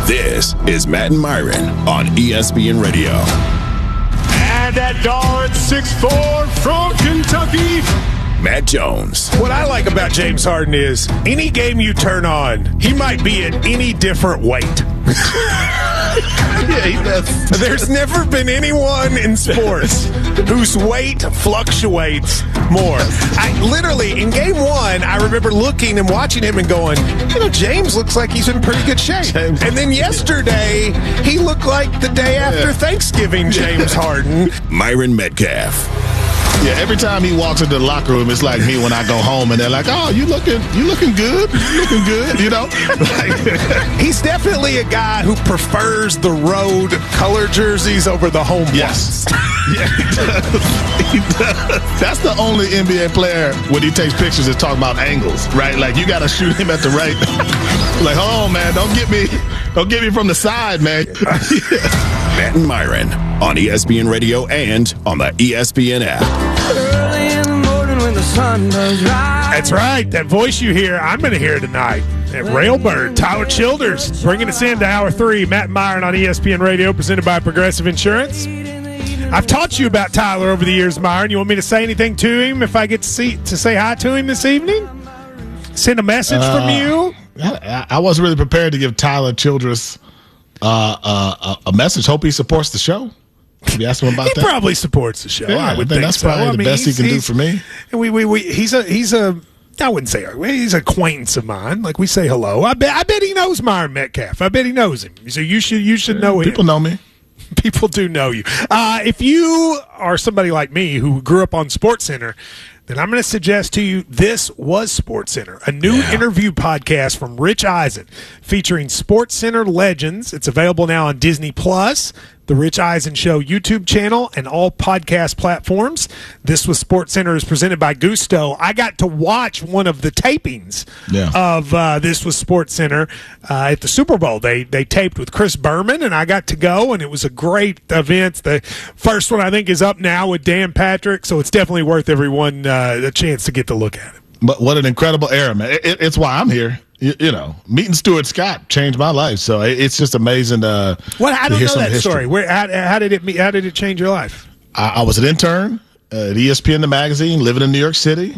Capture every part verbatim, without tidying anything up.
This is Matt and Myron on E S P N Radio. And that guard, six foot four from Kentucky, Matt Jones. What I like about James Harden is any game you turn on, he might be at any different weight. Yeah, he does. There's never been anyone in sports whose weight fluctuates more. I literally, in game one, I remember looking and watching him and going, you know, James looks like he's in pretty good shape. James. And then yesterday, he looked like the day after Yeah. Thanksgiving James Harden. Myron Metcalf. Yeah, every time he walks into the locker room, it's like me when I go home and they're like, "Oh, you looking, you looking good, you looking good," you know. Like, He's definitely a guy who prefers the road color jerseys over the home yes, ones. yeah, he does. He does. That's the only N B A player when he takes pictures is talking about angles, right? Like you got to shoot him at the right. Like, hold on, man, don't get me, don't get me from the side, man. Matt and Myron on E S P N Radio and on the E S P N app. Early in the morning when the sun does rise. That's right. That voice you hear, I'm going to hear tonight. That Railbird, Tyler Childers, bringing us into hour three. Matt and Myron on E S P N Radio, presented by Progressive Insurance. I've taught you about Tyler over the years, Myron. You want me to say anything to him if I get to see to say hi to him this evening? Send a message Uh, from you? I, I wasn't really prepared to give Tyler Childress uh, uh, a message. Hope he supports the show. Did you ask him about He that? probably supports the show. Yeah, I would then think that's so. probably I the mean, best he he's- can do he's- for me. And we, we, we, he's a, he's a. I wouldn't say he's an acquaintance of mine. Like we say hello. I bet, I bet he knows Myron Metcalf. I bet he knows him. So you should, you should know him. People know me. People do know you. Uh, if you are somebody like me who grew up on SportsCenter, then I'm going to suggest to you this was SportsCenter, a new Yeah. interview podcast from Rich Eisen featuring SportsCenter legends. It's available now on Disney Plus, the Rich Eisen Show YouTube channel, and all podcast platforms. This was SportsCenter is presented by Gusto. I got to watch one of the tapings Yeah. of uh, This was SportsCenter uh, at the Super Bowl. They they taped with Chris Berman, and I got to go, and it was a great event. The first one, I think, is up now with Dan Patrick, so it's definitely worth everyone uh, a chance to get to look at it. But what an incredible era, man. It, it, it's why I'm here. You, you know, meeting Stuart Scott changed my life. So it, it's just amazing to, What? I to don't hear know some that history. story. Where? How, how did it? me- How did it change your life? I, I was an intern at E S P N the magazine, living in New York City.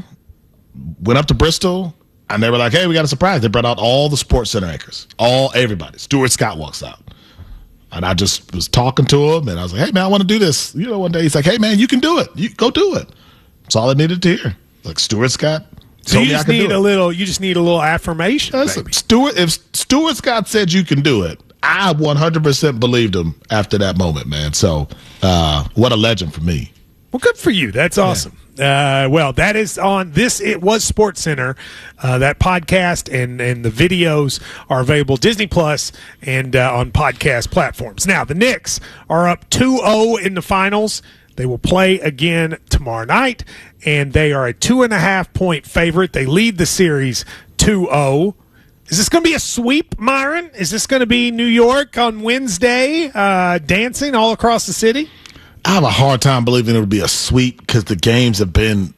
Went up to Bristol, and they were like, "Hey, we got a surprise." They brought out all the SportsCenter anchors, all everybody. Stuart Scott walks out, and I just was talking to him, and I was like, "Hey, man, I want to do this." You know, one day he's like, "Hey, man, you can do it. You go do it." That's all I needed to hear. Like Stuart Scott. So told you me I just could need do a it. little. You just need a little affirmation. Listen, Baby. Stuart, if Stuart Scott said you can do it, I one hundred percent believed him after that moment, man. So, uh, what a legend for me. Well, good for you. That's awesome. Uh, well, that is on this. It was SportsCenter. Uh, that podcast and and the videos are available Disney Plus and uh, on podcast platforms. Now the Knicks are up two oh in the finals. They will play again tomorrow night, and they are a two and a half point favorite. They lead the series two oh. Is this going to be a sweep, Myron? Is this going to be New York on Wednesday, uh, dancing all across the city? I have a hard time believing it would be a sweep because the games have been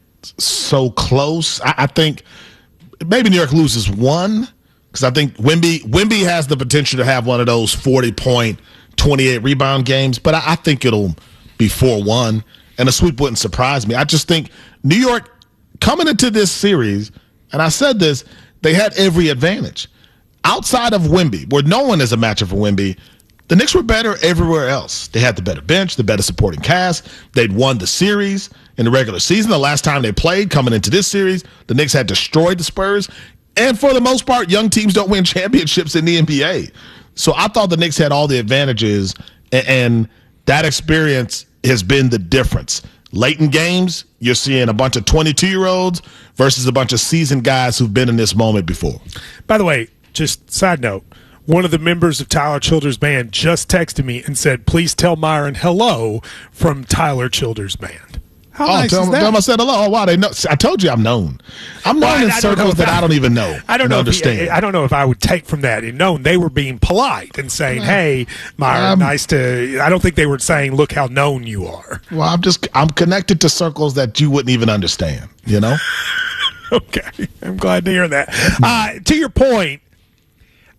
so close. I, I think maybe New York loses one because I think Wemby Wemby has the potential to have one of those forty point, twenty-eight rebound games, but I, I think it'll be four one, and a sweep wouldn't surprise me. I just think New York coming into this series, and I said this, they had every advantage. Outside of Wemby, where no one is a matchup for Wemby, the Knicks were better everywhere else. They had the better bench, the better supporting cast. They'd won the series in the regular season. The last time they played coming into this series, the Knicks had destroyed the Spurs. And for the most part, young teams don't win championships in the N B A. So I thought the Knicks had all the advantages, and, and that experience has been the difference. Late in games, you're seeing a bunch of twenty-two-year-olds versus a bunch of seasoned guys who've been in this moment before. By the way, just side note, one of the members of Tyler Childers' band just texted me and said, please tell Myron hello from Tyler Childers' band. How Oh, nice tell is them, that? tell them I said hello. Oh, wow, they know. I told you I'm known. I'm known Well, I- in I don't know circles if that I- I don't even know. I don't and know. If he- understand. I don't know if I would take from that and known they were being polite and saying, "Hey, Myron, Um, nice to." I don't think they were saying, "Look how known you are." Well, I'm just I'm connected to circles that you wouldn't even understand. You know. Okay, I'm glad to hear that. Uh, to your point, I, part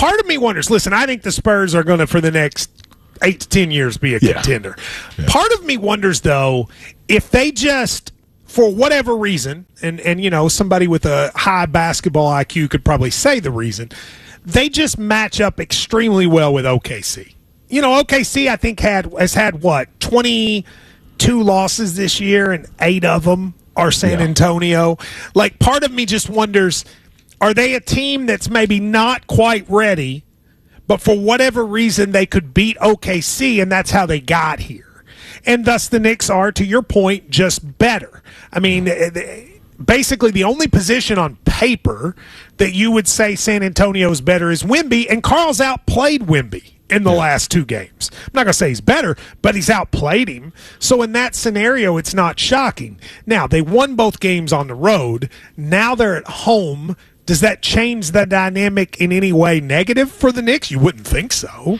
part of me wonders, listen, I think the Spurs are going to, for the next eight to ten years, be a Yeah. contender. Yeah. Part of me wonders, though, if they just, for whatever reason, and, and you know, somebody with a high basketball I Q could probably say the reason, they just match up extremely well with O K C. You know, O K C, I think, had has had, what, twenty-two losses this year, and eight of them are San Yeah. Antonio. Like, part of me just wonders, are they a team that's maybe not quite ready, but for whatever reason they could beat O K C, and that's how they got here? And thus the Knicks are, to your point, just better. I mean, basically the only position on paper that you would say San Antonio is better is Wemby, and Carl's outplayed Wemby in the yeah. last two games. I'm not going to say he's better, but he's outplayed him. So in that scenario, it's not shocking. Now, they won both games on the road. Now they're at home. Does that change the dynamic in any way negative for the Knicks? You wouldn't think so.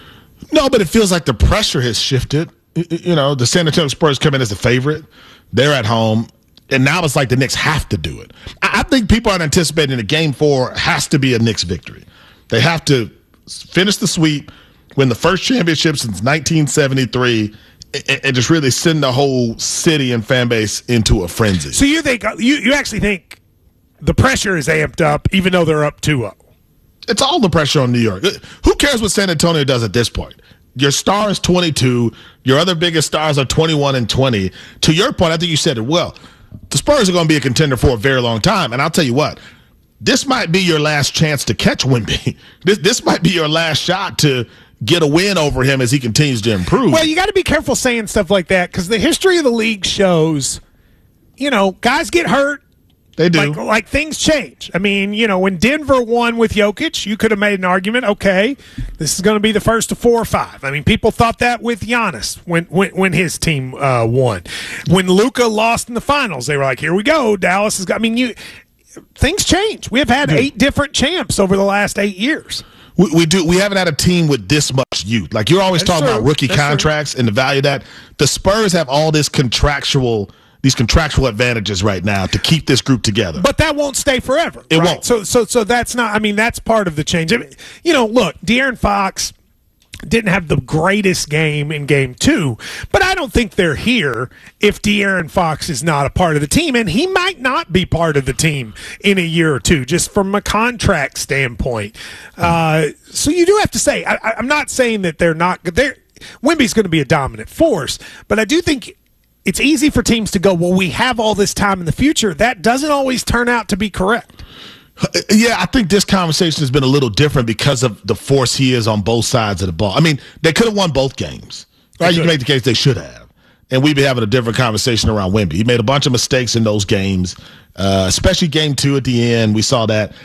No, but it feels like the pressure has shifted. You know, the San Antonio Spurs come in as the favorite. They're at home. And now it's like the Knicks have to do it. I think people are anticipating that game four has to be a Knicks victory. They have to finish the sweep, win the first championship since nineteen seventy-three, and just really send the whole city and fan base into a frenzy. So you think you, you actually think the pressure is amped up even though they're up two oh? It's all the pressure on New York. Who cares what San Antonio does at this point? Your star is twenty-two. Your other biggest stars are twenty-one and twenty. To your point, I think you said it well. The Spurs are going to be a contender for a very long time. And I'll tell you what, this might be your last chance to catch Wemby. This, this might be your last shot to get a win over him as he continues to improve. Well, you got to be careful saying stuff like that because the history of the league shows, you know, guys get hurt. They do. Like, like things change. I mean, you know, when Denver won with Jokic, you could have made an argument, okay, this is going to be the first of four or five. I mean, people thought that with Giannis when when, when his team uh, won. When Luka lost in the finals, they were like, here we go, Dallas has got – I mean, you things change. We have had yeah. eight different champs over the last eight years. We, we do. We haven't had a team with this much youth. Like, you're always That's talking true. about rookie That's contracts true. and the value of that. The Spurs have all this contractual – these contractual advantages right now to keep this group together. But that won't stay forever. It right? won't. So so so that's not, I mean, that's part of the change. I mean, you know, look, De'Aaron Fox didn't have the greatest game in game two, but I don't think they're here if De'Aaron Fox is not a part of the team, and he might not be part of the team in a year or two, just from a contract standpoint. Uh, so you do have to say, I, I'm not saying that they're not, they're, Wemby's going to be a dominant force, but I do think it's easy for teams to go, well, we have all this time in the future. That doesn't always turn out to be correct. Yeah, I think this conversation has been a little different because of the force he is on both sides of the ball. I mean, they could have won both games. Right? You can make the case they should have. And we'd be having a different conversation around Wemby. He made a bunch of mistakes in those games, uh, especially game two at the end. We saw that.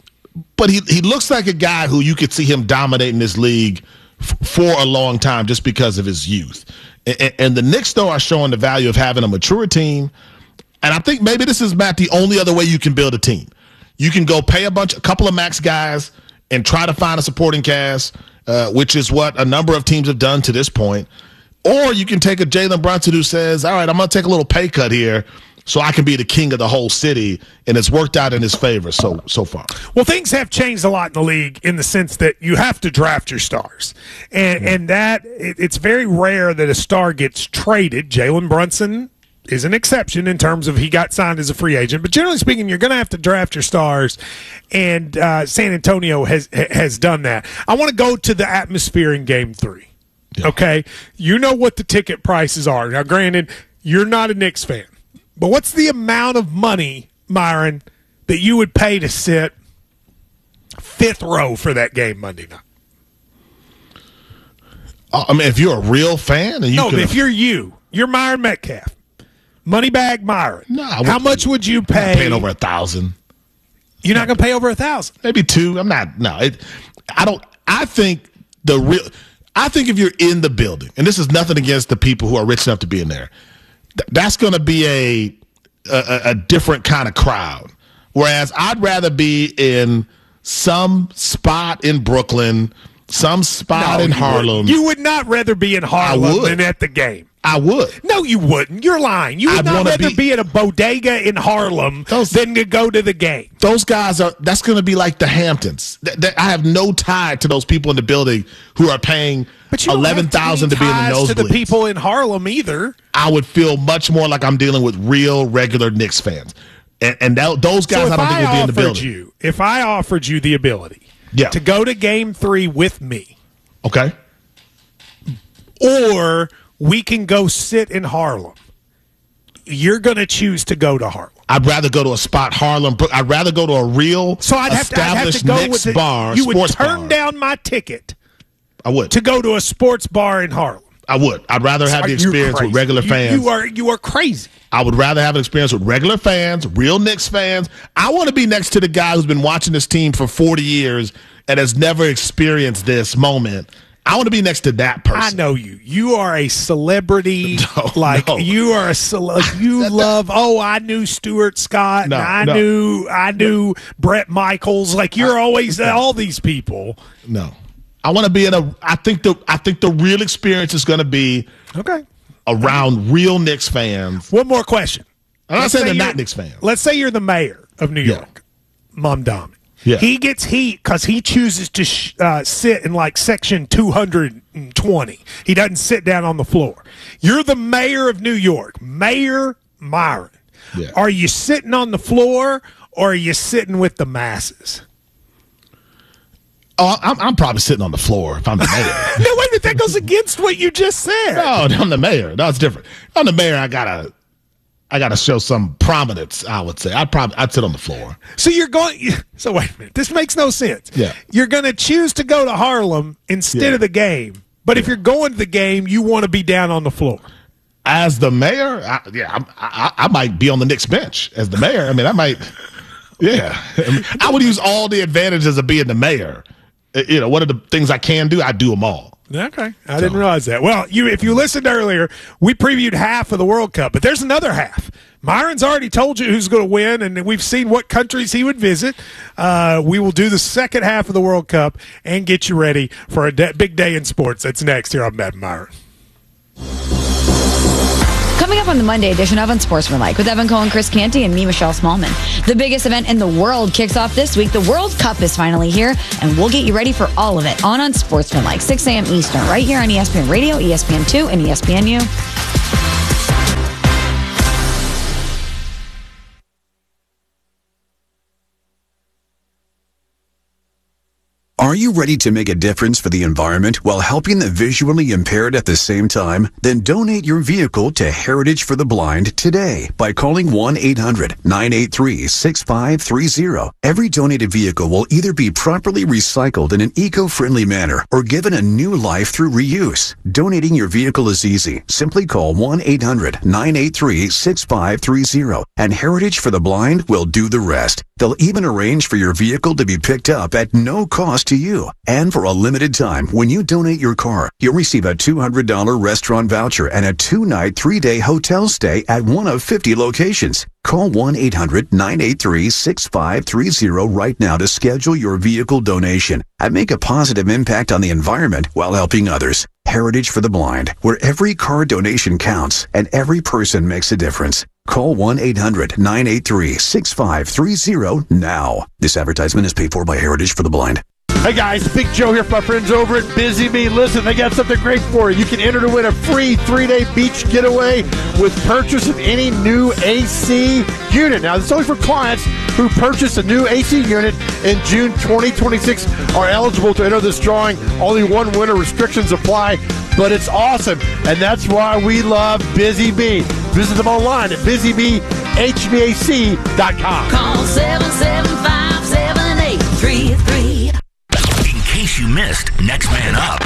But he, he looks like a guy who you could see him dominating this league f- for a long time just because of his youth. And the Knicks, though, are showing the value of having a mature team. And I think maybe this is, Matt, the only other way you can build a team. You can go pay a bunch, a couple of max guys and try to find a supporting cast, uh, which is what a number of teams have done to this point. Or you can take a Jalen Brunson who says, all right, I'm going to take a little pay cut here so I can be the king of the whole city, and it's worked out in his favor so so far. Well, things have changed a lot in the league in the sense that you have to draft your stars, and mm-hmm. and that it, it's very rare that a star gets traded. Jalen Brunson is an exception in terms of he got signed as a free agent, but generally speaking, you're going to have to draft your stars, and uh, San Antonio has has done that. I want to go to the atmosphere in Game Three. Yeah. Okay, you know what the ticket prices are. Now, granted, you're not a Knicks fan. But what's the amount of money, Myron, that you would pay to sit fifth row for that game Monday night? I mean, if you're a real fan, and you no, could if you're you, you're Myron Metcalf, Moneybag Myron. No, how much would you pay? I'm paying over a thousand. You're not going to pay over a thousand? Maybe two. I'm not. No, it, I don't. I think the real. I think if you're in the building, and this is nothing against the people who are rich enough to be in there. That's going to be a, a a different kind of crowd. Whereas I'd rather be in some spot in Brooklyn, some spot no, in you Harlem. Would. You would not rather be in Harlem than at the game. I would. No, you wouldn't. You're lying. You would I'd not wanna rather be- be, at a bodega in Harlem Those- than to go to the game. Those guys are. That's going to be like the Hamptons. Th- th- I have no tie to those people in the building who are paying But you don't eleven thousand have to be in the ties to the nosebleeds. people in Harlem either. I would feel much more like I'm dealing with real, regular Knicks fans, and, and that, those guys So if I don't think I would be in the offered building. you, if I offered you the ability Yeah. to go to Game Three with me, Okay. or we can go sit in Harlem, you're going to choose to go to Harlem. I'd rather go to a spot Harlem. Brook- I'd rather go to a real So I'd have to, I'd have established to go Knicks with the, bar. You would sports turn bar. down my ticket I would. to go to a sports bar in Harlem. I would. I'd rather have the You're experience crazy. with regular You- fans. You are you are crazy. I would rather have an experience with regular fans, real Knicks fans. I want to be next to the guy who's been watching this team for forty years and has never experienced this moment. I want to be next to that person. I know you. You are a celebrity. No, like no. you are a cele- like you love. Oh, I knew Stuart Scott. No, and I no. knew I knew Brett Michaels. Like you're always all these people. No. I want to be in a I think the I think the real experience is going to be Okay. around real Knicks fans. One more question. I'm not Let's saying say they're you're- not Knicks fans. Let's say you're the mayor of New Yeah. York, Mamdani. Yeah. He gets heat because he chooses to sh- uh, sit in like section two hundred twenty. He doesn't sit down on the floor. You're the mayor of New York, Mayor Myron. Yeah. Are you sitting on the floor or are you sitting with the masses? Oh, I'm, I'm probably sitting on the floor if I'm the mayor. No, wait a minute. That goes against what you just said. No, I'm the mayor. No, it's different. I'm the mayor. I gotta, I gotta show some prominence. I would say. I'd probably, I'd sit on the floor. So you're going. So wait a minute. This makes no sense. Yeah. You're going to choose to go to Harlem instead Yeah. of the game. But if you're going to the game, you want to be down on the floor. As the mayor, I, yeah, I'm, I, I might be on the Knicks bench as the mayor. I mean, I might. Yeah, I, mean, I would use all the advantages of being the mayor. Uh, You know, what are the things I can do? I do them all. Okay, I didn't realize that. Well, you if you listened earlier, we previewed half of the World Cup, but there's another half. Myron's already told you who's going to win, and we've seen what countries he would visit. Uh, we will do the second half of the World Cup and get you ready for a de- big day in sports. That's next here on Matt and Myron. Coming up on the Monday edition of Unsportsmanlike with Evan Cohen, Chris Canty, and me, Michelle Smallman. The biggest event in the world kicks off this week. The World Cup is finally here, and we'll get you ready for all of it on Unsportsmanlike, six a.m. Eastern, right here on E S P N Radio, E S P N two, and E S P N U. Are you ready to make a difference for the environment while helping the visually impaired at the same time? Then donate your vehicle to Heritage for the Blind today by calling one eight hundred nine eight three six five three zero. Every donated vehicle will either be properly recycled in an eco-friendly manner or given a new life through reuse. Donating your vehicle is easy. Simply call one eight hundred nine eight three six five three zero and Heritage for the Blind will do the rest. They'll even arrange for your vehicle to be picked up at no cost to you. And for a limited time, when you donate your car, you'll receive a two hundred dollars restaurant voucher and a two-night, three-day hotel stay at one of fifty locations. Call one eight hundred nine eight three six five three zero right now to schedule your vehicle donation and make a positive impact on the environment while helping others. Heritage for the Blind, where every car donation counts and every person makes a difference. Call one eight hundred nine eight three six five three zero now. This advertisement is paid for by Heritage for the Blind. Hey guys, Big Joe here from my friends over at Busy Bee. Listen, they got something great for you. You can enter to win a free three-day beach getaway with purchase of any new A C unit. Now, this is only for clients who purchase a new A C unit in June twenty twenty-six are eligible to enter this drawing. Only one winner, restrictions apply, but it's awesome, and that's why we love Busy Bee. Visit them online at busy bee h v a c dot com. Call seven seven five seven eight three three. In case you missed Next Man Up.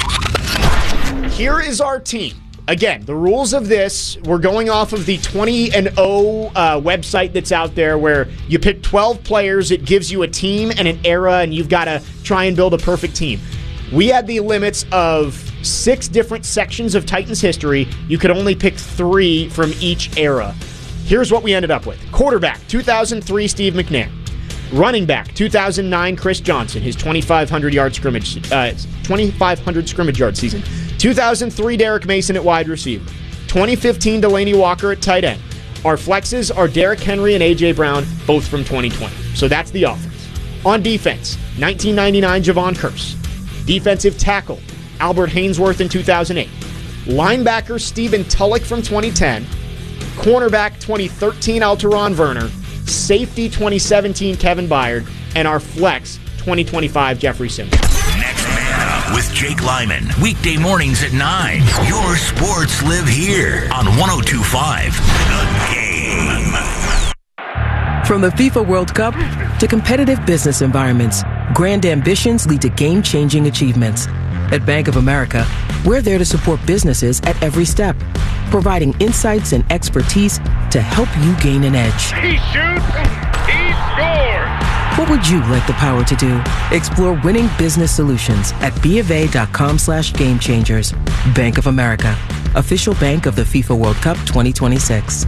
Here is our team. Again, the rules of this, we're going off of the twenty and oh uh, website that's out there where you pick twelve players, it gives you a team and an era, and you've got to try and build a perfect team. We had the limits of six different sections of Titans history. You could only pick three from each era. Here's what we ended up with. Quarterback, two thousand three, Steve McNair. Running back, two thousand nine, Chris Johnson, his twenty-five hundred yard scrimmage, uh, twenty-five hundred scrimmage yard season. two thousand three, Derek Mason at wide receiver. twenty fifteen Delaney Walker at tight end. Our flexes are Derrick Henry and A J. Brown, both from twenty twenty. So that's the offense. On defense, nineteen ninety-nine Javon Curse. Defensive tackle, Albert Hainsworth in two thousand eight. Linebacker, Stephen Tulloch from twenty ten. Cornerback, twenty thirteen Alteron Werner. Safety, twenty seventeen Kevin Byard. And our flex, twenty twenty-five Jeffrey Simmons. Next Man Up with Jake Lyman. Weekday mornings at nine. Your sports live here on one oh two point five The Game. From the FIFA World Cup to competitive business environments, grand ambitions lead to game-changing achievements. At Bank of America, we're there to support businesses at every step, providing insights and expertise to help you gain an edge. He shoots, he scores! What would you like the power to do? Explore winning business solutions at BofA.com slash game changers. Bank of America, official bank of the FIFA World Cup twenty twenty-six.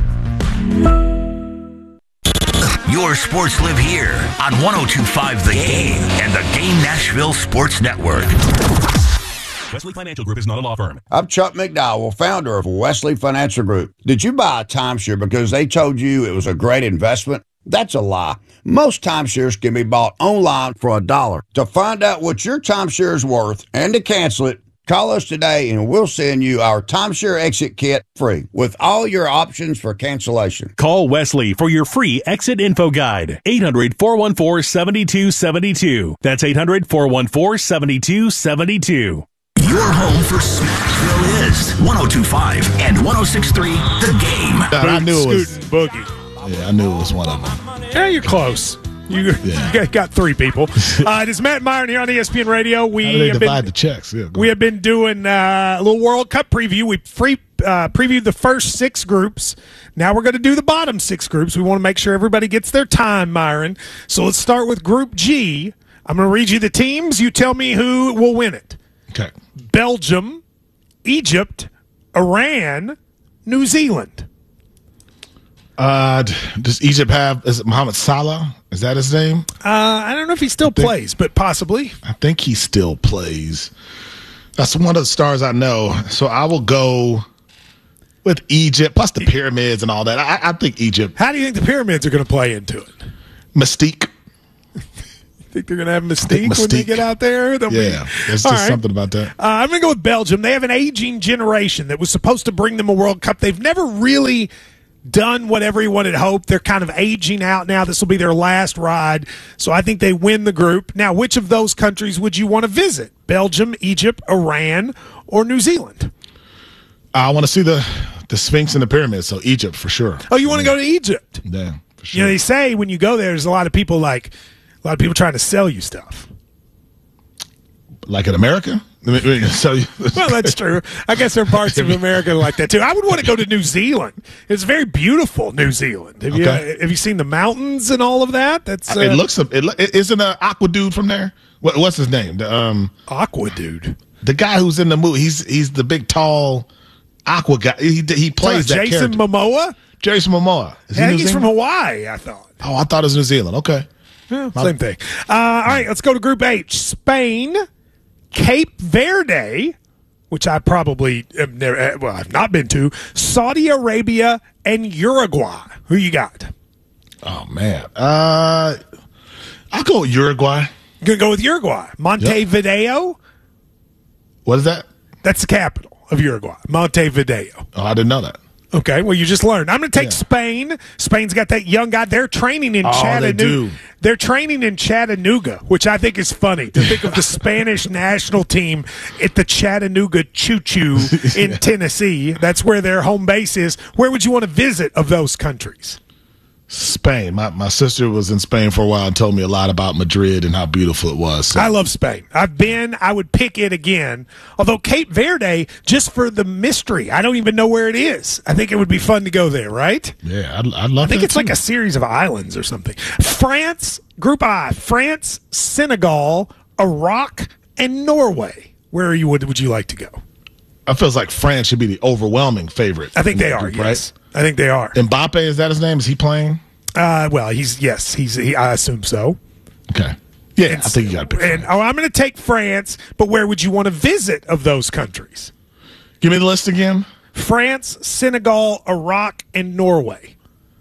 Your sports live here on one oh two point five The Game and the Game Nashville Sports Network. Wesley Financial Group is not a law firm. I'm Chuck McDowell, founder of Wesley Financial Group. Did you buy a timeshare because they told you it was a great investment? That's a lie. Most timeshares can be bought online for a dollar. To find out what your timeshare is worth and to cancel it, call us today and we'll send you our timeshare exit kit free with all your options for cancellation. Call Wesley for your free exit info guide. eight hundred, four one four, seven two seven two. That's eight hundred, four one four, seven two seven two. Your home for Smashville is one oh two point five and one oh six point three The Game. I knew it was Scootin' Boogie. Yeah, I knew it was one of them. Yeah, you're close. You, Yeah. you got- got three people. Uh, it is Matt Myron here on E S P N Radio. We How do they have divide been, the checks? Yeah, go we have been doing uh, a little World Cup preview. We free uh, previewed the first six groups. Now we're going to do the bottom six groups. We want to make sure everybody gets their time, Myron. So let's start with Group G. I'm going to read you the teams. You tell me who will win it. Okay. Belgium, Egypt, Iran, New Zealand. Uh, d- does Egypt have, is it Mohamed Salah? Is that his name? Uh, I don't know if he still think- plays, but possibly. I think he still plays. That's one of the stars I know. So I will go with Egypt, plus the pyramids and all that. I, I think Egypt. How do you think the pyramids are going to play into it? Mystique. Think they're going to have mystique, think when they mystique. get out there? They'll be- Yeah, there's All just right. something about that. Uh, I'm going to go with Belgium. They have an aging generation that was supposed to bring them a World Cup. They've never really done what everyone had hoped. They're kind of aging out now. This will be their last ride. So I think they win the group. Now, which of those countries would you want to visit? Belgium, Egypt, Iran, or New Zealand? I want to see the, the Sphinx and the pyramids, so Egypt for sure. Oh, you want to go to Egypt? Yeah, for sure. You know, they say when you go there, there's a lot of people like a lot of people trying to sell you stuff. Like in America? I mean, I mean, so you- Well, that's true. I guess there are parts of America like that too. I would want to go to New Zealand. It's very beautiful, New Zealand. Have you Okay. have you seen the mountains and all of that? That's uh, it looks. It, lo- it isn't an Aqua dude from there. What, what's his name? The um Aqua dude. the guy who's in the movie. He's he's the big tall Aqua guy. He he plays that Jason character. Momoa. Jason Momoa. Is he I New think he's from Zealand? Hawaii. I thought. Oh, I thought it was New Zealand. Okay. Yeah, same thing. Uh, all right, let's go to Group H. Spain, Cape Verde, which I probably have never, uh, well, I've not been to, Saudi Arabia, and Uruguay. Who you got? Oh man. Uh, I'll go with Uruguay. You're going to go with Uruguay. Montevideo? What is that? That's the capital of Uruguay. Montevideo. Oh, I didn't know that. Okay, well, you just learned. I'm going to take Yeah. Spain. Spain's got that young guy. They're training in Oh, they Chattanooga. do. They're training in Chattanooga, which I think is funny to think of the Spanish national team at the Chattanooga Choo Choo in Tennessee. That's where their home base is. Where would you want to visit of those countries? Spain. My my sister was in Spain for a while and told me a lot about Madrid and how beautiful it was. So. I love Spain. I've been. I would pick it again. Although Cape Verde, just for the mystery, I don't even know where it is. I think it would be fun to go there, right? Yeah, I'd, I'd love I think that it's like too. a series of islands or something. France, Group I, France, Senegal, Iraq, and Norway. Where are you? Would, would you like to go? I feels like France should be the overwhelming favorite. I think in they that are. group, Yes, I think they are. Mbappe, is that his name? Is he playing? Uh, well, he's yes, he's. He, I assume so. Okay. Yeah, I think you got to pick. And oh, I'm going to take France. But where would you want to visit of those countries? Give me the list again. France, Senegal, Iraq, and Norway.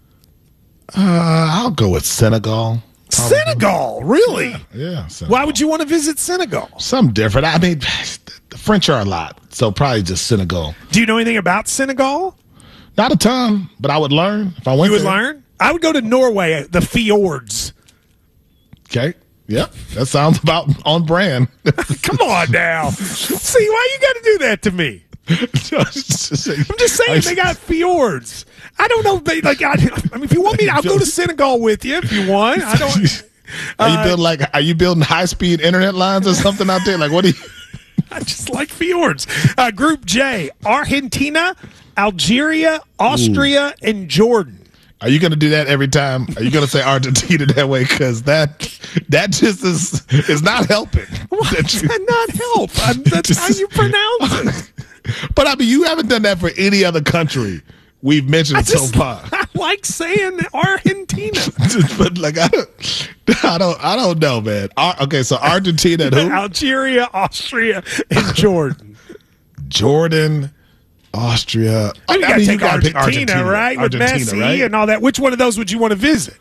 Uh, I'll go with Senegal. Probably. Senegal, really? Yeah. yeah Senegal. Why would you want to visit Senegal? Something different. I mean, the French are a lot, so probably just Senegal. Do you know anything about Senegal? Not a ton, but I would learn if I went. You would there. learn? I would go to Norway, the fjords. Okay. Yep. That sounds about on brand. Come on now. See, why you got to do that to me? I'm just saying they got fjords. I don't know. They, like, I, I mean, if you want me, I'll go to Senegal with you if you want. I don't. Are you uh, building like? Are you building high speed internet lines or something out there? Like, what do you? I just like fjords. Uh, Group J: Argentina, Algeria, Austria, Ooh. and Jordan. Are you going to do that every time? Are you going to say Argentina that way? Because that that just is is not helping. Why does that not help? I'm, that's how you pronounce it. But I mean, you haven't done that for any other country we've mentioned just, so far. I like saying Argentina. But like I don't, I don't, I don't know, man. Ar- okay, so Argentina, and who? Algeria, Austria, and Jordan. Jordan. Austria. I mean, you I got to mean, take you Argentina, Argentina, right? With Argentina, Messi right? and all that. Which one of those would you want to visit?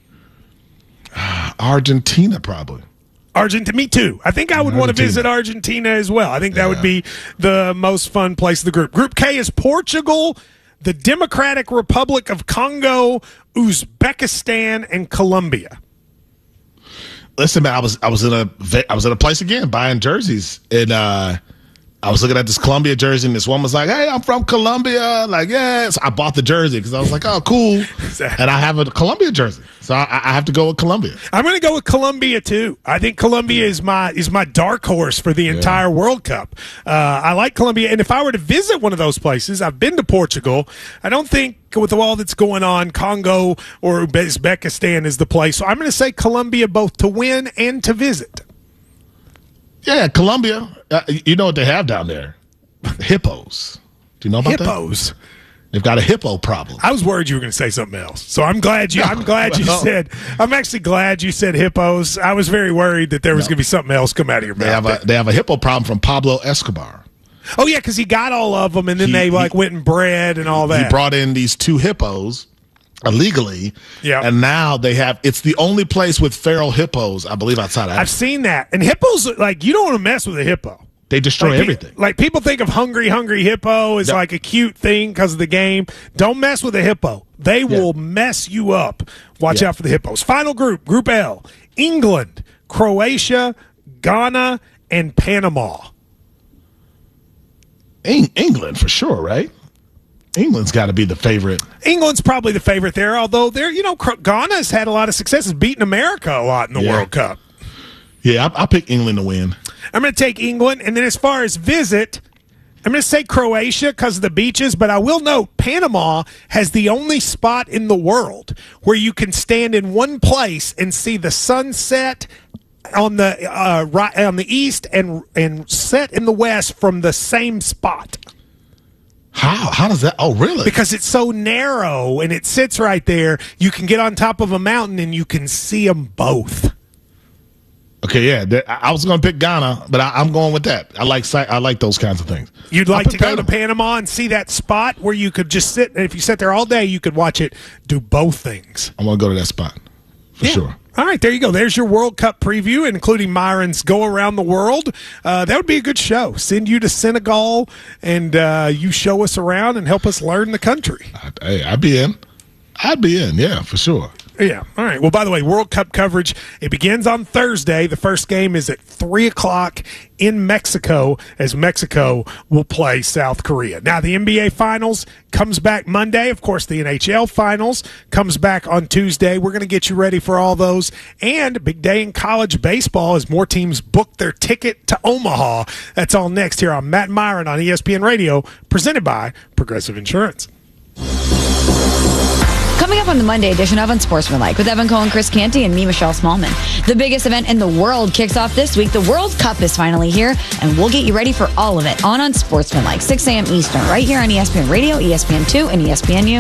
Uh, Argentina, probably. Argentina, me too. I think I would Argentina. want to visit Argentina as well. I think that yeah. would be the most fun place of the group. Group K is Portugal, the Democratic Republic of Congo, Uzbekistan, and Colombia. Listen, man, I was I was in a I was in a place again buying jerseys, and uh, I was looking at this Colombia jersey, and this one was like, "Hey, I'm from Colombia." Like, yes, I bought the jersey because I was like, "Oh, cool," and I have a Colombia jersey, so I, I have to go with Colombia. I'm going to go with Colombia too. I think Colombia is my is my dark horse for the entire yeah. World Cup. Uh, I like Colombia, and if I were to visit one of those places, I've been to Portugal. I don't think with all that's going on, Congo or Uzbekistan is the place. So I'm going to say Colombia both to win and to visit. Yeah, Colombia. Uh, you know what they have down there? Hippos. Do you know about Hippos. that? Hippos. They've got a hippo problem. I was worried you were going to say something else. So I'm glad you. No, I'm glad you no. said. I'm actually glad you said hippos. I was very worried that there was no. going to be something else come out of your they mouth. Have a, they have a hippo problem from Pablo Escobar. Oh yeah, because he got all of them, and then he, they like he, went and bred and all that. He brought in these two hippos illegally, yeah, and now they have. It's the only place with feral hippos, I believe, outside of Africa. I've seen that, and hippos like you don't want to mess with a hippo. They destroy like, everything. Like people think of hungry, hungry hippo as yep. like a cute thing because of the game. Don't mess with a hippo. They yep. will mess you up. Watch yep. out for the hippos. Final group, Group L: England, Croatia, Ghana, and Panama. England for sure, right? England's got to be the favorite. England's probably the favorite there, although they're, you know, Ghana's had a lot of successes, beating America a lot in the yeah. World Cup. Yeah, I'll, I'll pick England to win. I'm going to take England, and then as far as visit, I'm going to say Croatia because of the beaches, but I will note Panama has the only spot in the world where you can stand in one place and see the sunset on the uh, right on the east and and set in the west from the same spot. How? How does that? Oh, really? Because it's so narrow and it sits right there. You can get on top of a mountain and you can see them both. Okay, yeah. I was going to pick Ghana, but I, I'm going with that. I like I like those kinds of things. You'd like to go Panama. to Panama and see that spot where you could just sit, and if you sit there all day, you could watch it do both things. I'm going to go to that spot for yeah. sure. All right, there you go. There's your World Cup preview, including Myron's Go Around the World. Uh, that would be a good show. Send you to Senegal, and uh, you show us around and help us learn the country. Hey, I'd be in. I'd be in, yeah, for sure. Yeah. All right. Well, by the way, World Cup coverage, it begins on Thursday. The first game is at three o'clock in Mexico as Mexico will play South Korea. Now, the N B A Finals comes back Monday. Of course, the N H L Finals comes back on Tuesday. We're going to get you ready for all those. And a big day in college baseball as more teams book their ticket to Omaha. That's all next here on Matt and Myron on E S P N Radio, presented by Progressive Insurance. Coming up on the Monday edition of Unsportsmanlike with Evan Cohen, Chris Canty, and me, Michelle Smallman. The biggest event in the world kicks off this week. The World Cup is finally here, and we'll get you ready for all of it on Unsportsmanlike, six a.m. Eastern, right here on E S P N Radio, E S P N two, and E S P N U.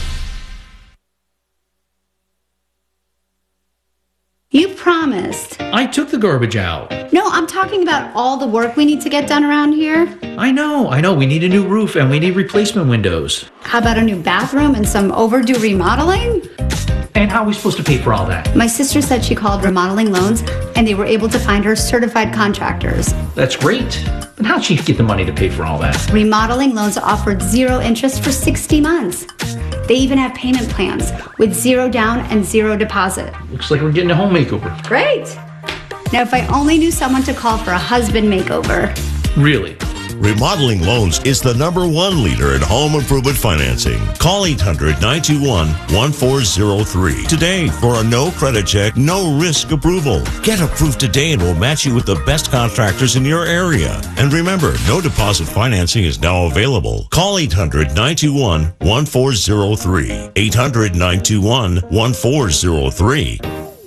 You promised I took the garbage out. No, I'm talking about all the work we need to get done around here. I know, I know. We need a new roof and we need replacement windows. How about a new bathroom and some overdue remodeling? And how are we supposed to pay for all that? My sister said she called Remodeling Loans and they were able to find her certified contractors. That's great. But how'd she get the money to pay for all that? Remodeling Loans offered zero interest for sixty months. They even have payment plans with zero down and zero deposit. Looks like we're getting a home makeover. Great. Now, if I only knew someone to call for a husband makeover. Really? Remodeling Loans is the number one leader in home improvement financing. Call eight hundred, nine two one, one four zero three today for a no credit check, no risk approval. Get approved today and we'll match you with the best contractors in your area. And remember, no deposit financing is now available. Call eight hundred, nine two one, one four zero three. eight hundred, nine two one, one four zero three.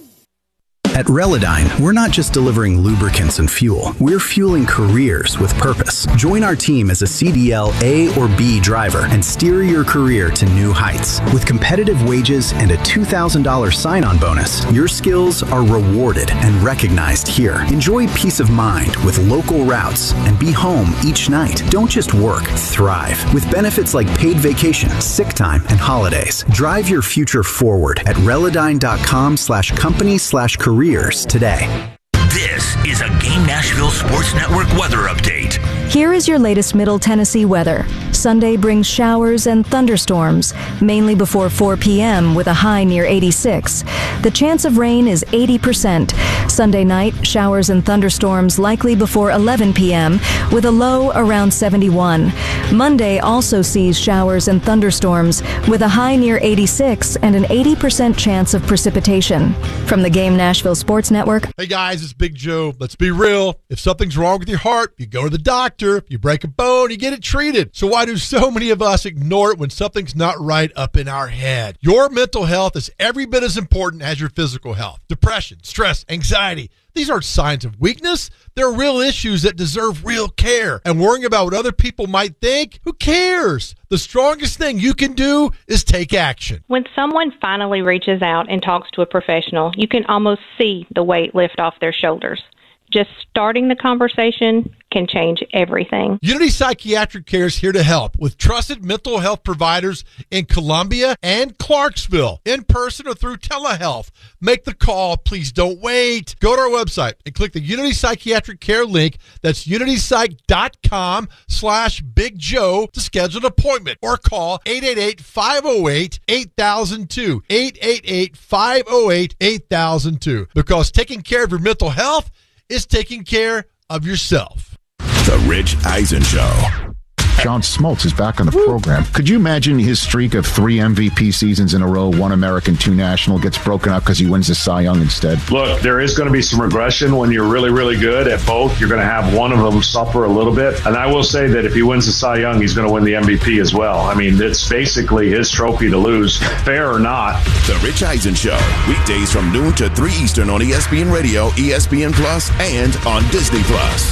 At Relodyne, we're not just delivering lubricants and fuel. We're fueling careers with purpose. Join our team as a C D L A or B driver and steer your career to new heights. With competitive wages and a two thousand dollars sign-on bonus, your skills are rewarded and recognized here. Enjoy peace of mind with local routes and be home each night. Don't just work, thrive. With benefits like paid vacation, sick time, and holidays. Drive your future forward at Relodyne.com slash company slash careers today. This is a Game Nashville Sports Network weather update. Here is your latest Middle Tennessee weather. Sunday brings showers and thunderstorms, mainly before four p.m. with a high near eighty-six. The chance of rain is eighty percent. Sunday night, showers and thunderstorms likely before eleven p.m. with a low around seventy-one. Monday also sees showers and thunderstorms with a high near eighty-six and an eighty percent chance of precipitation. From the Game Nashville Sports Network. Hey guys, it's Big Joe. Let's be real. If something's wrong with your heart, you go to the doctor. You break a bone, you get it treated. So why do so many of us ignore it when something's not right up in our head? Your mental health is every bit as important as your physical health. Depression, stress, anxiety. These aren't signs of weakness. They're real issues that deserve real care. And worrying about what other people might think, who cares? The strongest thing you can do is take action. When someone finally reaches out and talks to a professional, you can almost see the weight lift off their shoulders. Just starting the conversation can change everything. Unity Psychiatric Care is here to help with trusted mental health providers in Columbia and Clarksville, in person or through telehealth. Make the call. Please don't wait. Go to our website and click the Unity Psychiatric Care link. That's unitypsych.com slash Big Joe to schedule an appointment or call eight eight eight, five oh eight, eight thousand two. eight eight eight, five oh eight, eight thousand two. Because taking care of your mental health is taking care of yourself. The Rich Eisen Show. John Smoltz is back on the program. Could you imagine his streak of three M V P seasons in a row, one American, two national, gets broken up because he wins the Cy Young instead? Look, there is going to be some regression when you're really, really good at both. You're going to have one of them suffer a little bit. And I will say that if he wins the Cy Young, he's going to win the M V P as well. I mean, it's basically his trophy to lose, fair or not. The Rich Eisen Show, weekdays from noon to three Eastern on E S P N Radio, E S P N Plus, and on Disney Plus.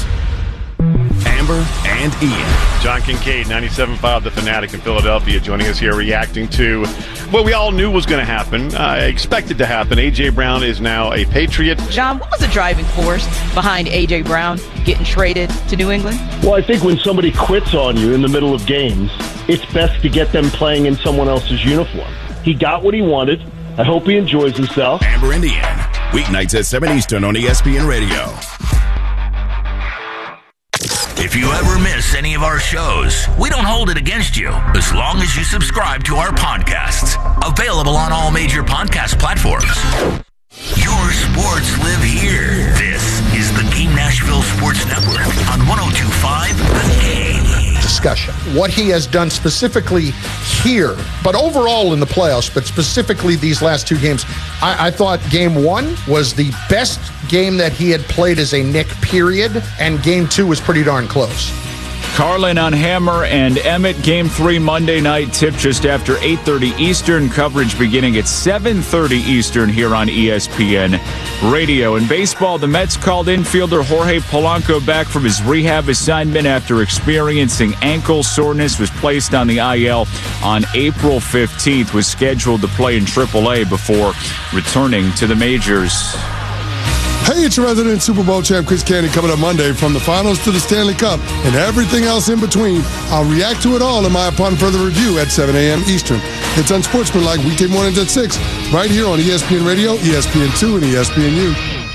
Amber and Ian. John Kincaid, ninety-seven point five The Fanatic in Philadelphia, joining us here reacting to what we all knew was going to happen, uh, expected to happen. A J. Brown is now a Patriot. John, what was the driving force behind A J. Brown getting traded to New England? Well, I think when somebody quits on you in the middle of games, it's best to get them playing in someone else's uniform. He got what he wanted. I hope he enjoys himself. Amber and Ian, weeknights at seven Eastern on E S P N Radio. If you ever miss any of our shows, we don't hold it against you as long as you subscribe to our podcasts. Available on all major podcast platforms. Your sports live here. This is the Game Nashville Sports Network on one oh two point five The Game. Discussion. What he has done specifically here, but overall in the playoffs, but specifically these last two games, I, I thought game one was the best game that he had played as a Knick, period, and game two was pretty darn close. Carlin on Hammer and Emmett. Game three Monday night, tip just after eight thirty Eastern. Coverage beginning at seven thirty Eastern here on E S P N Radio. In baseball, the Mets called infielder Jorge Polanco back from his rehab assignment after experiencing ankle soreness. Was placed on the I L on April fifteenth. Was scheduled to play in triple A before returning to the majors. Hey, it's your resident Super Bowl champ Chris Canty coming up Monday. From the finals to the Stanley Cup and everything else in between, I'll react to it all in my Upon Further Review at seven a.m. Eastern. It's Unsportsmanlike weekday mornings at six, right here on E S P N Radio, E S P N two, and E S P N U.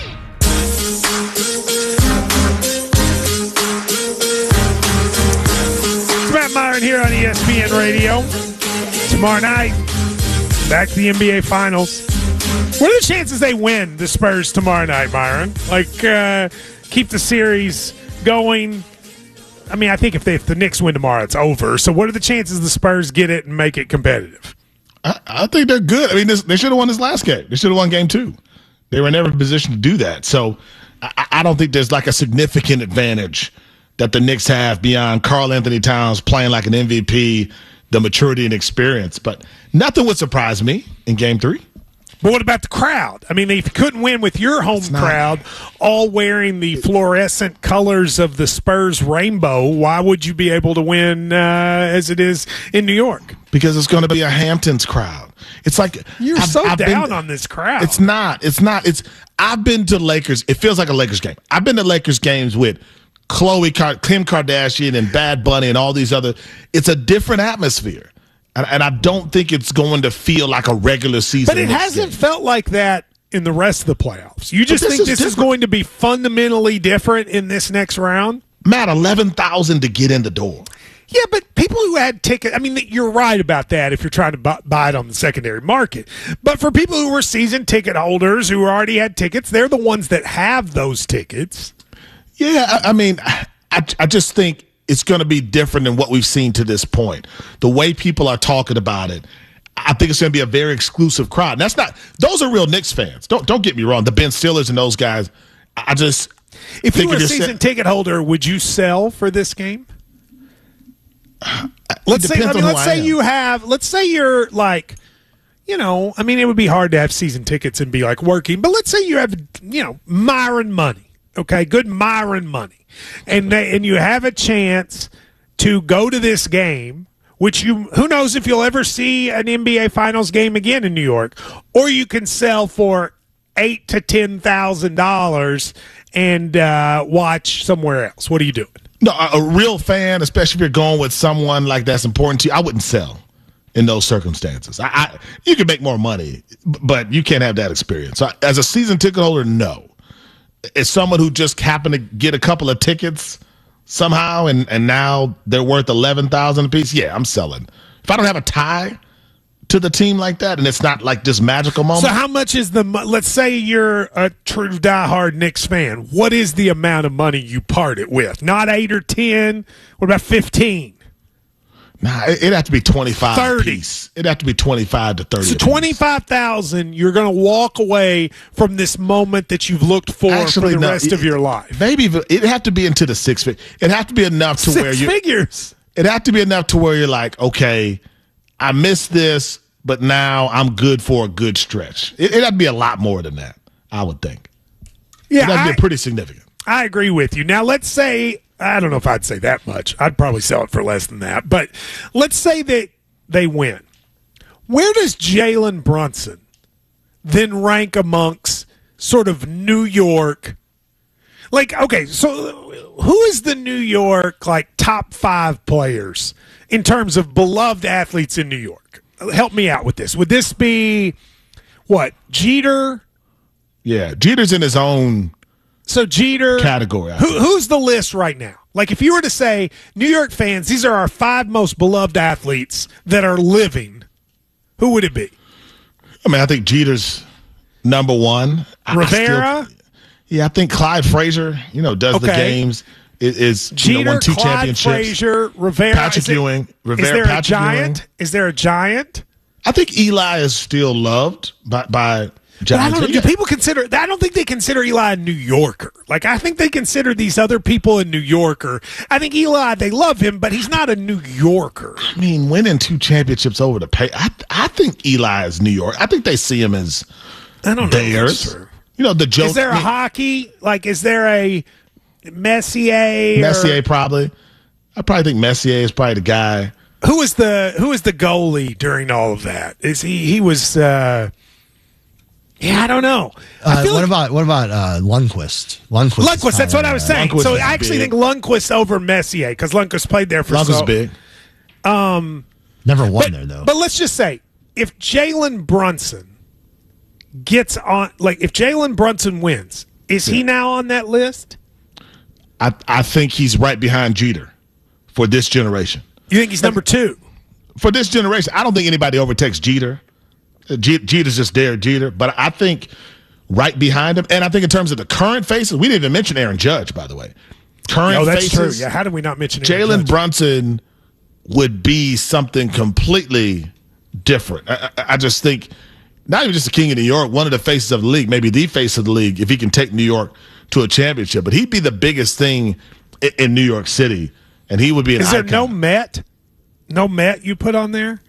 It's Matt Myron here on E S P N Radio. Tomorrow night, back to the N B A Finals. What are the chances they win the Spurs tomorrow night, Myron? Like, uh, keep the series going? I mean, I think if, they, if the Knicks win tomorrow, it's over. So what are the chances the Spurs get it and make it competitive? I, I think they're good. I mean, this, they should have won this last game. They should have won game two. They were never in a position to do that. So I, I don't think there's like a significant advantage that the Knicks have beyond Karl Anthony Towns playing like an M V P, the maturity and experience. But nothing would surprise me in game three. But what about the crowd? I mean, if you couldn't win with your home crowd all wearing the fluorescent colors of the Spurs rainbow, why would you be able to win uh, as it is in New York? Because it's going to be a Hamptons crowd. It's like you're I've, so I've down been, on this crowd. It's not. It's not. It's. I've been to Lakers. It feels like a Lakers game. I've been to Lakers games with Khloe, Kim Kardashian, and Bad Bunny, and all these other. It's a different atmosphere. And, and I don't think it's going to feel like a regular season. But it hasn't game. felt like that in the rest of the playoffs. You just this think is this different. is going to be fundamentally different in this next round? Matt, eleven thousand to get in the door. Yeah, but people who had tickets, I mean, you're right about that if you're trying to buy, buy it on the secondary market. But for people who were season ticket holders who already had tickets, they're the ones that have those tickets. Yeah, I, I mean, I, I just think it's going to be different than what we've seen to this point. The way people are talking about it, I think it's going to be a very exclusive crowd. And that's not; those are real Knicks fans. Don't don't get me wrong. The Ben Stillers and those guys. I just if you were a season set, ticket holder, would you sell for this game? Let's say I mean, let's say you have. Let's say you're like, you know, I mean, it would be hard to have season tickets and be like working, but let's say you have, you know, Myron money. Okay, good Myron money. And they, and you have a chance to go to this game, which you who knows if you'll ever see an N B A Finals game again in New York, or you can sell for eight to ten thousand dollars and uh, watch somewhere else. What are you doing? No, a, a real fan, especially if you're going with someone like that's important to you, I wouldn't sell in those circumstances. I, I you can make more money, but you can't have that experience. So, as a season ticket holder, no. As someone who just happened to get a couple of tickets somehow and, and now they're worth eleven thousand dollars a piece, yeah, I'm selling. If I don't have a tie to the team like that and it's not like this magical moment. So how much is the – let's say you're a true diehard Knicks fan. What is the amount of money you part it with? Not eight or ten? What about fifteen? Nah, it'd have to be twenty-five thirty. Piece. It'd have to be twenty-five to thirty. So twenty-five thousand, you're going to walk away from this moment that you've looked for Actually, for the no, rest it, of your life. Maybe it'd have to be into the six figures. It'd have to be enough to six where you figures. It'd have to be enough to where you're like, okay, I missed this, but now I'm good for a good stretch. It, it'd have to be a lot more than that, I would think. Yeah, it'd have to I, be pretty significant. I agree with you. Now, let's say. I don't know if I'd say that much. I'd probably sell it for less than that. But let's say that they win. Where does Jalen Brunson then rank amongst sort of New York? Like, okay, so who is the New York, like, top five players in terms of beloved athletes in New York? Help me out with this. Would this be, what, Jeter? Yeah, Jeter's in his own So Jeter category. Who, who's the list right now? Like, if you were to say, New York fans, these are our five most beloved athletes that are living, who would it be? I mean, I think Jeter's number one. Rivera? I still, yeah, I think Clyde Frazier, you know, does okay. the games. Is, is Jeter, you know, won two Clyde championships. Frazier, Rivera. Patrick it, Ewing. Rivera, is there Patrick a giant? Ewing. Is there a giant? I think Eli is still loved by, by But I don't know. Do people consider? I don't think they consider Eli a New Yorker. Like, I think they consider these other people a New Yorker. I think Eli, they love him, but he's not a New Yorker. I mean, winning two championships over the pay. I I think Eli is New York. I think they see him as I don't know theirs. You know, the joke. Is there a I mean, hockey? Like, is there a Messier? Messier or, probably. I probably think Messier is probably the guy. Who is the who is the goalie during all of that? Is he he was? Uh, Yeah, I don't know. Uh, I feel what like, about what about uh, Lundqvist? Lundqvist. Lundqvist, that's what I was saying. Lundqvist so is I actually big. think Lundqvist over Messier because Lundqvist played there for Lundqvist so. big. Um, Never won but, there though. But let's just say if Jalen Brunson gets on, like if Jalen Brunson wins, is he now on that list? I I think he's right behind Jeter for this generation. You think he's number two? For this generation, I don't think anybody overtakes Jeter. G- Jeter's just there, Jeter. But I think right behind him, and I think in terms of the current faces, we didn't even mention Aaron Judge, by the way. Current No, that's faces, true. Yeah, how did we not mention Aaron Jalen Judge? Brunson would be something completely different. I, I, I just think not even just the king of New York, one of the faces of the league, maybe the face of the league, if he can take New York to a championship. But he'd be the biggest thing in, in New York City, and he would be an Is there icon. no Met? No Met you put on there?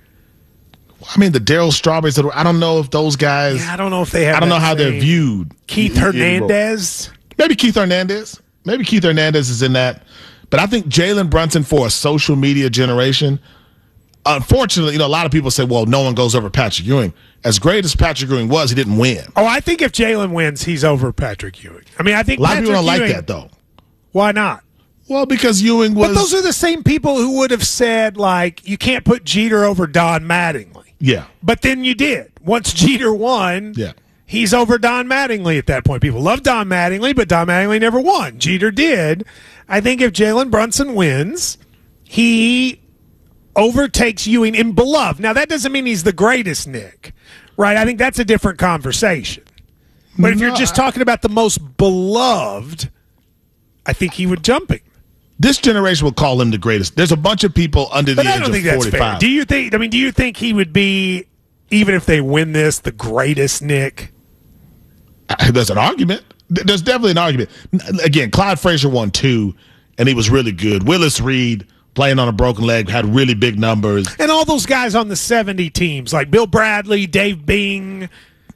I mean, the Darryl Strawberries, I don't know if those guys. Yeah, I don't know if they have I don't know that how they're same- viewed. Keith Hernandez? Maybe Keith Hernandez. Maybe Keith Hernandez is in that. But I think Jalen Brunson for a social media generation, unfortunately, you know, a lot of people say, well, no one goes over Patrick Ewing. As great as Patrick Ewing was, he didn't win. Oh, I think if Jalen wins, he's over Patrick Ewing. I mean, I think A lot Patrick of people don't Ewing, like that, though. Why not? Well, because Ewing was. But those are the same people who would have said, like, you can't put Jeter over Don Mattingly. Yeah. But then you did. Once Jeter won, yeah. he's over Don Mattingly at that point. People love Don Mattingly, but Don Mattingly never won. Jeter did. I think if Jalen Brunson wins, he overtakes Ewing in beloved. Now, that doesn't mean he's the greatest, Nick, right? I think that's a different conversation. But if No, you're just I- talking about the most beloved, I think he would jump him. This generation will call him the greatest. There's a bunch of people under But the I age don't of think that's fair. forty-five. Do you think? I mean, do you think he would be, even if they win this, the greatest, Nick? There's an argument. There's definitely an argument. Again, Clyde Frazier won two, and he was really good. Willis Reed, playing on a broken leg, had really big numbers. And all those guys on the seventy teams, like Bill Bradley, Dave Bing.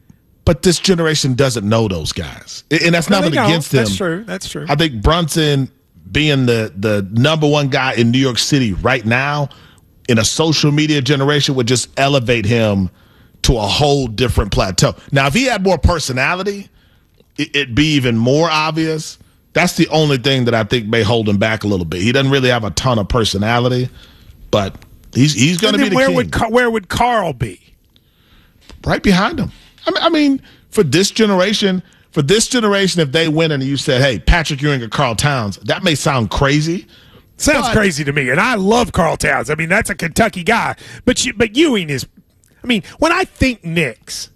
But this generation doesn't know those guys. And that's No, nothing they don't. against them. That's true. That's true. I think Brunson being the, the number one guy in New York City right now in a social media generation would just elevate him to a whole different plateau. Now, if he had more personality, it, it'd be even more obvious. That's the only thing that I think may hold him back a little bit. He doesn't really have a ton of personality, but he's he's going to be the where king. would Ca- where would Carl be? Right behind him. I mean, I mean, for this generation, for this generation, if they win and you said, "Hey, Patrick Ewing or Carl Towns," that may sound crazy. Sounds but- crazy to me, and I love Carl Towns. I mean, that's a Kentucky guy, but you, but Ewing is. I mean, when I think Knicks,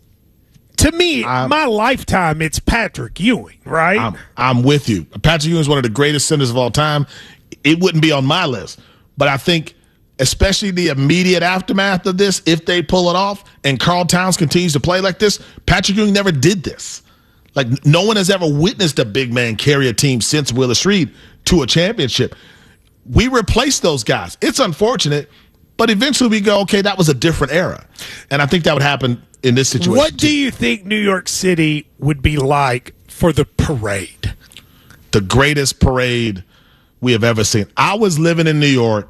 to me, my lifetime, it's Patrick Ewing, right? I'm, I'm with you. Patrick Ewing is one of the greatest centers of all time. It wouldn't be on my list, but I think, especially the immediate aftermath of this, if they pull it off and Carl Towns continues to play like this, Patrick Ewing never did this. Like, no one has ever witnessed a big man carry a team since Willis Reed to a championship. We replaced those guys. It's unfortunate, but eventually we go, okay, that was a different era. And I think that would happen in this situation. What do you think New York City would be like for the parade? The greatest parade we have ever seen. I was living in New York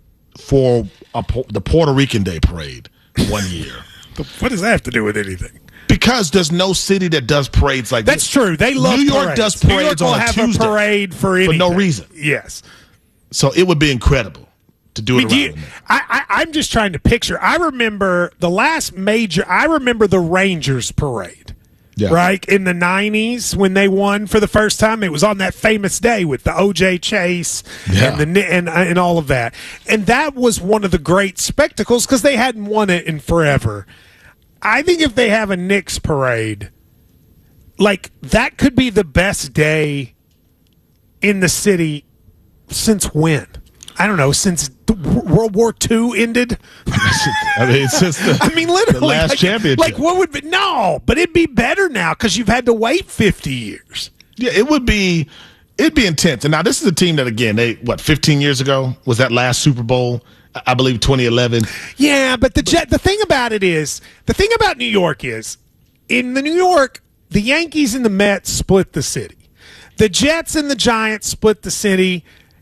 for a, the Puerto Rican Day parade one year. What does that have to do with anything? Because there's no city that does parades like That's this. true. They love New York parades. does New York parades will on a have Tuesday a parade for for anything. no reason. Yes. So it would be incredible to do I mean, it do around. you, I, I, I'm just trying to picture. I remember the last major. I remember the Rangers parade, Yeah. right in the nineties when they won for the first time. It was on that famous day with the O J Chase Yeah. and the Ni- and and all of that, and that was one of the great spectacles because they hadn't won it in forever. I think if they have a Knicks parade, like that could be the best day in the city since when? I don't know, since the W- World War Two ended. I mean, it's just the, I mean, literally, the last like, championship. Like, what would be? No, but it'd be better now because you've had to wait fifty years. Yeah, it would be. It'd be intense. And now this is a team that, again, they what fifteen years ago was that last Super Bowl, I I believe twenty eleven. Yeah, but the jet. The thing about it is, the thing about New York is, in the New York, the Yankees and the Mets split the city. The Jets and the Giants split the city.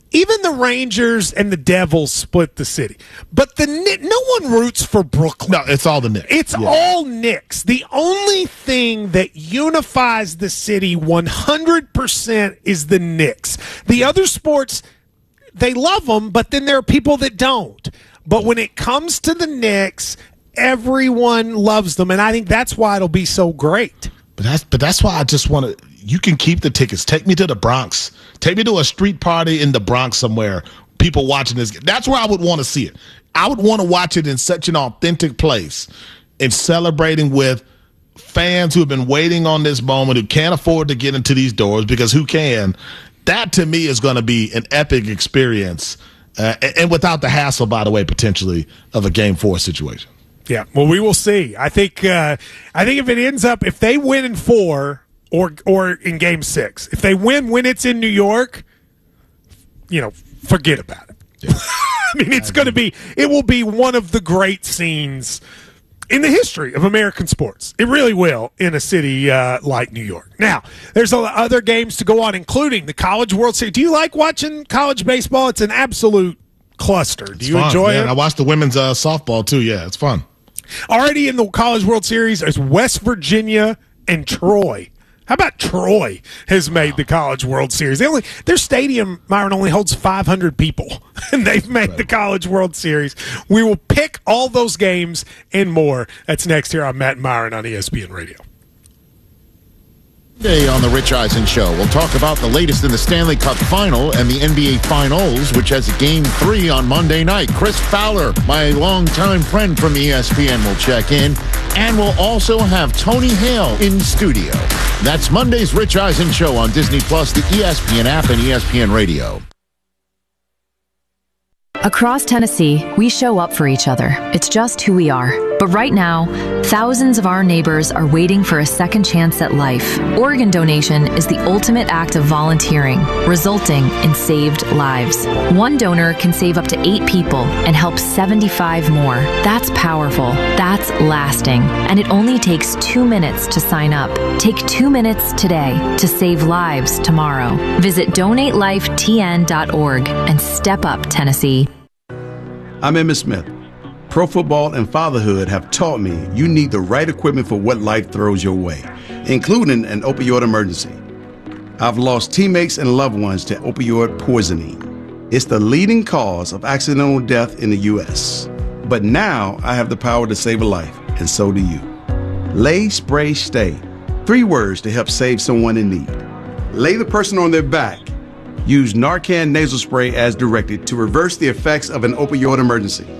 even the Rangers and the Devils split the city. But the no one roots for Brooklyn. No, it's all the Knicks. It's yeah. all Knicks. The only thing that unifies the city one hundred percent is the Knicks. The other sports, they love them, but then there are people that don't. But when it comes to the Knicks, everyone loves them, and I think that's why it'll be so great. But that's but that's why I just want to. You can keep the tickets. Take me to the Bronx. Take me to a street party in the Bronx somewhere. People watching this. That's where I would want to see it. I would want to watch it in such an authentic place and celebrating with fans who have been waiting on this moment, who can't afford to get into these doors because who can? That to me is going to be an epic experience, uh, and without the hassle, by the way, potentially of a game four situation. Yeah, well, we will see. I think. Uh, I think if it ends up, if they win in four. Or or in game six. If they win when it's in New York, you know, forget about it. Yeah. I mean, it's going to be, it will be one of the great scenes in the history of American sports. It really will in a city uh, like New York. Now, there's other games to go on, including the College World Series. Do you like watching college baseball? It's an absolute cluster. Do it's you fun. enjoy yeah, it? I watched the women's uh, softball, too. Yeah, it's fun. Already in the College World Series, there's West Virginia and Troy. How about Troy has made the College World Series? They only their stadium, Myron, only holds five hundred people, and they've made the College World Series. We will pick all those games and more. That's next here on Matt and Myron on E S P N Radio. Today on the Rich Eisen Show, we'll talk about the latest in the Stanley Cup Final and the N B A Finals, which has Game three on Monday night. Chris Fowler, my longtime friend from E S P N, will check in. And we'll also have Tony Hale in studio. That's Monday's Rich Eisen Show on Disney Plus, the E S P N app, and E S P N Radio. Across Tennessee, we show up for each other. It's just who we are. But right now, thousands of our neighbors are waiting for a second chance at life. Organ donation is the ultimate act of volunteering, resulting in saved lives. One donor can save up to eight people and help seventy-five more. That's powerful. That's lasting. And it only takes two minutes to sign up. Take two minutes today to save lives tomorrow. Visit donate life T N dot org and step up, Tennessee. I'm Emmitt Smith. Pro football and fatherhood have taught me you need the right equipment for what life throws your way, including an opioid emergency. I've lost teammates and loved ones to opioid poisoning. It's the leading cause of accidental death in the U S. But now I have the power to save a life, and so do you. Lay, spray, stay. Three words to help save someone in need. Lay the person on their back. Use Narcan nasal spray as directed to reverse the effects of an opioid emergency.